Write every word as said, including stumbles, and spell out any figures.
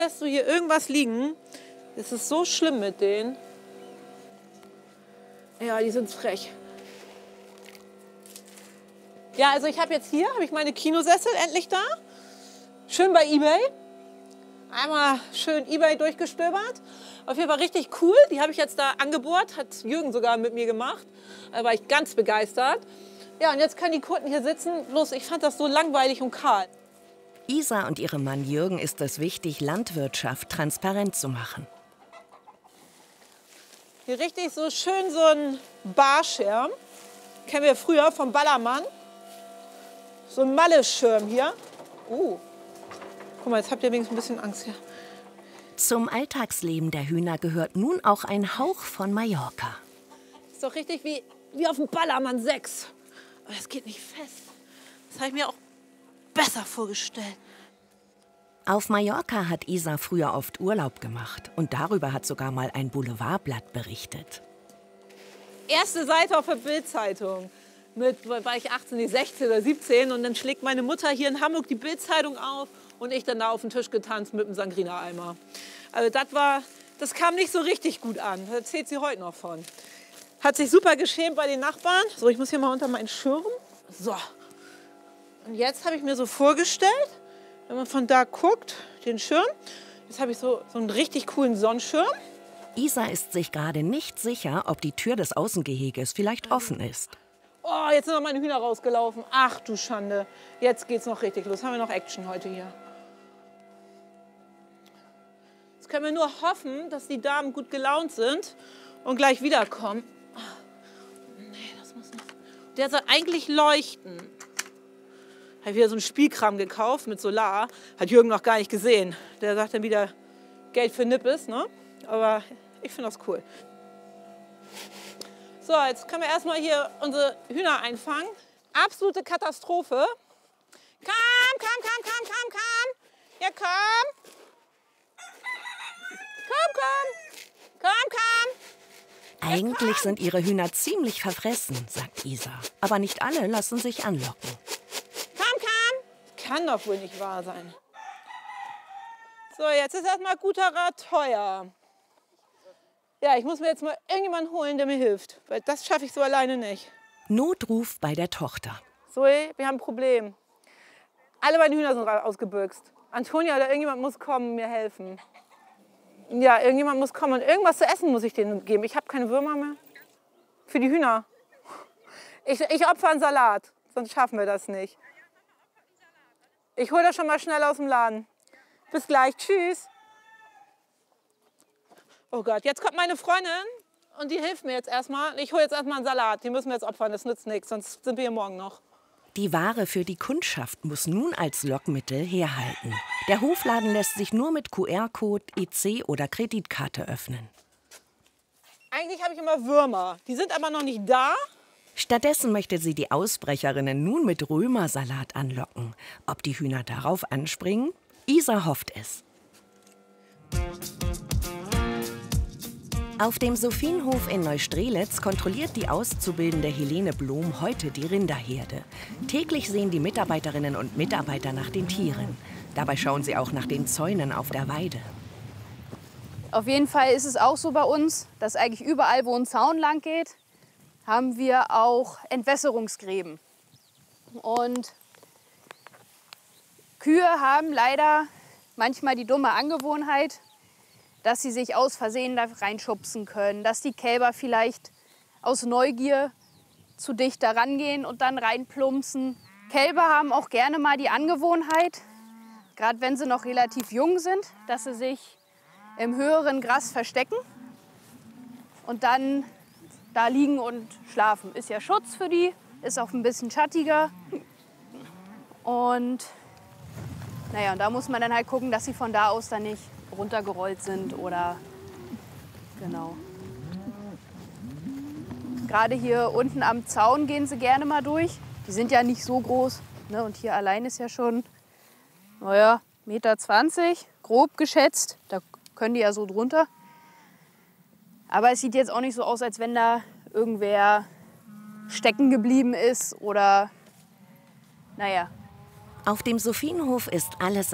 Lässt du hier irgendwas liegen? Es ist so schlimm mit denen. Ja, die sind frech. Ja, also ich habe jetzt hier, habe ich meine Kinosessel endlich da. Schön bei eBay. Einmal schön eBay durchgestöbert. Auf jeden Fall richtig cool. Die habe ich jetzt da angebohrt. Hat Jürgen sogar mit mir gemacht. Da war ich ganz begeistert. Ja, und jetzt können die Kunden hier sitzen. Bloß ich fand das so langweilig und kahl. Isa und ihrem Mann Jürgen ist es wichtig, Landwirtschaft transparent zu machen. Hier richtig so schön so ein Barschirm. Kennen wir früher vom Ballermann. So ein Malle-Schirm hier. Uh. Guck mal, jetzt habt ihr wenigstens ein bisschen Angst hier. Zum Alltagsleben der Hühner gehört nun auch ein Hauch von Mallorca. Ist doch richtig wie, wie auf dem Ballermann sechs. Aber es geht nicht fest. Das habe ich mir auch besser vorgestellt. Auf Mallorca hat Isa früher oft Urlaub gemacht. Und darüber hat sogar mal ein Boulevardblatt berichtet. Erste Seite auf der Bild-Zeitung. Mit, war ich achtzehn, die sechzehn oder siebzehn. Und dann schlägt meine Mutter hier in Hamburg die Bild-Zeitung auf. Und ich dann da auf den Tisch getanzt mit dem Sangrina-Eimer. Also das war, das kam nicht so richtig gut an. Da erzählt sie heute noch von. Hat sich super geschämt bei den Nachbarn. So, ich muss hier mal unter meinen Schirm. So. Und jetzt habe ich mir so vorgestellt, wenn man von da guckt, den Schirm. Jetzt habe ich so, so einen richtig coolen Sonnenschirm. Isa ist sich gerade nicht sicher, ob die Tür des Außengeheges vielleicht offen ist. Oh, jetzt sind noch meine Hühner rausgelaufen. Ach du Schande. Jetzt geht's noch richtig los. Haben wir noch Action heute hier. Jetzt können wir nur hoffen, dass die Damen gut gelaunt sind und gleich wiederkommen. Oh, nee, das muss nicht. Der soll eigentlich leuchten. Habe wieder so einen Spielkram gekauft mit Solar. Hat Jürgen noch gar nicht gesehen. Der sagt dann wieder Geld für Nippes, ne? Aber ich finde das cool. So, jetzt können wir erstmal hier unsere Hühner einfangen. Absolute Katastrophe. Komm, komm, komm, komm, komm, komm. Ja, komm. Komm, komm. Komm, komm. Eigentlich sind ihre Hühner ziemlich verfressen, sagt Isa. Aber nicht alle lassen sich anlocken. Komm, komm. Kann doch wohl nicht wahr sein. So, jetzt ist erstmal guter Rat teuer. Ja, ich muss mir jetzt mal irgendjemanden holen, der mir hilft. Weil das schaffe ich so alleine nicht. Notruf bei der Tochter. Zoe, wir haben ein Problem. Alle meine Hühner sind ausgebüxt. Antonia oder irgendjemand muss kommen und mir helfen. Ja, irgendjemand muss kommen und irgendwas zu essen muss ich denen geben. Ich habe keine Würmer mehr. Für die Hühner. Ich, ich opfer einen Salat, sonst schaffen wir das nicht. Ich hole das schon mal schnell aus dem Laden. Bis gleich, tschüss. Oh Gott, jetzt kommt meine Freundin und die hilft mir jetzt erstmal. Ich hole jetzt erstmal einen Salat. Die müssen wir jetzt opfern, das nützt nichts, sonst sind wir hier morgen noch. Die Ware für die Kundschaft muss nun als Lockmittel herhalten. Der Hofladen lässt sich nur mit Q R-Code, E C oder Kreditkarte öffnen. Eigentlich habe ich immer Würmer. Die sind aber noch nicht da. Stattdessen möchte sie die Ausbrecherinnen nun mit Römersalat anlocken. Ob die Hühner darauf anspringen? Isa hofft es. Auf dem Sophienhof in Neustrelitz kontrolliert die Auszubildende Helene Blom heute die Rinderherde. Täglich sehen die Mitarbeiterinnen und Mitarbeiter nach den Tieren. Dabei schauen sie auch nach den Zäunen auf der Weide. Auf jeden Fall ist es auch so bei uns, dass eigentlich überall, wo ein Zaun lang geht, haben wir auch Entwässerungsgräben. Und Kühe haben leider manchmal die dumme Angewohnheit, dass sie sich aus Versehen da reinschubsen können, dass die Kälber vielleicht aus Neugier zu dicht da rangehen und dann reinplumpsen. Kälber haben auch gerne mal die Angewohnheit, gerade wenn sie noch relativ jung sind, dass sie sich im höheren Gras verstecken und dann da liegen und schlafen. Ist ja Schutz für die, ist auch ein bisschen schattiger. Und naja, und da muss man dann halt gucken, dass sie von da aus dann nicht runtergerollt sind oder genau. Gerade hier unten am Zaun gehen sie gerne mal durch. Die sind ja nicht so groß, ne? Und hier allein ist ja schon, naja, eins Komma zwanzig Meter, grob geschätzt. Da können die ja so drunter. Aber es sieht jetzt auch nicht so aus, als wenn da irgendwer stecken geblieben ist oder, naja. Auf dem Sophienhof ist alles